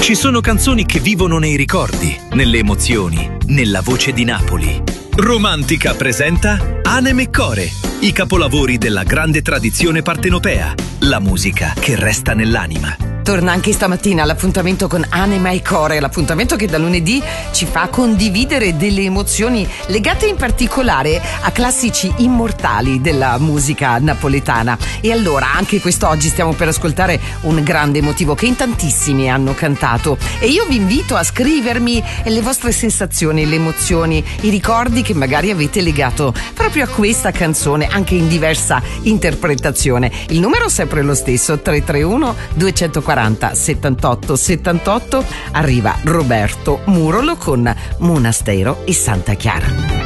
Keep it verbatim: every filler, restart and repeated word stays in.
Ci sono canzoni che vivono nei ricordi, nelle emozioni, nella voce di Napoli. Romantica presenta Anem e Core, i capolavori della grande tradizione partenopea, la musica che resta nell'anima. Torna anche stamattina l'appuntamento con Anima e Core, l'appuntamento che da lunedì ci fa condividere delle emozioni legate in particolare a classici immortali della musica napoletana. E allora anche quest'oggi stiamo per ascoltare un grande motivo che in tantissimi hanno cantato, e io vi invito a scrivermi le vostre sensazioni, le emozioni, i ricordi che magari avete legato proprio a questa canzone, anche in diversa interpretazione. Il numero è sempre lo stesso, tre tre uno due quattro zero settantotto settantotto. Arriva Roberto Murolo con Monastero e Santa Chiara.